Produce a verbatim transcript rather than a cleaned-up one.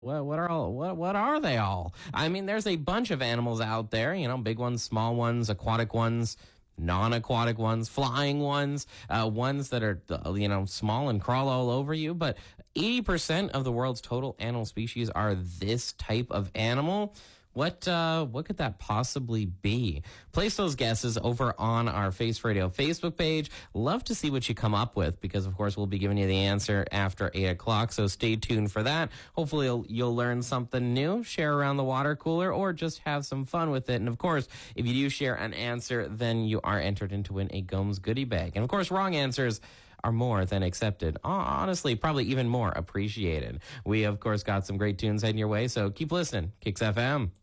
What what are all what what are they all? I mean, there's a bunch of animals out there, you know, big ones, small ones, aquatic ones, non-aquatic ones, flying ones, uh, ones that are uh, you know small and crawl all over you. But eighty percent of the world's total animal species are this type of animal. What uh, what could that possibly be? Place those guesses over on our Face Radio Facebook page. Love to see what you come up with because, of course, we'll be giving you the answer after eight o'clock. So stay tuned for that. Hopefully, you'll, you'll learn something new, share around the water cooler, or just have some fun with it. And, of course, if you do share an answer, then you are entered into win a Gomes goodie bag. And, of course, wrong answers are more than accepted. Honestly, probably even more appreciated. We, of course, got some great tunes heading your way, so keep listening. Kicks F M.